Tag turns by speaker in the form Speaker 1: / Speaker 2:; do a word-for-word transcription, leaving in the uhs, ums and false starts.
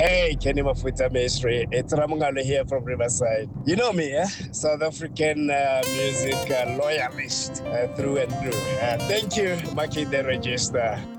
Speaker 1: Hey, Kenny Mafuta Mesri. It's Ramungalo here from Riverside. You know me, eh? South African uh, music uh, loyalist uh, through and through. Uh, thank you, Maki the Register.